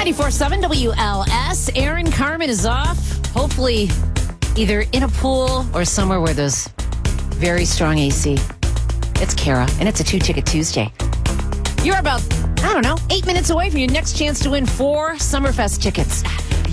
94.7 WLS. Aaron Carmen is off. Hopefully either in a pool or somewhere where there's very strong AC. It's Kara, and it's a 2-Ticket Tuesday. You're about, 8 minutes away from your next chance to win 4 Summerfest tickets.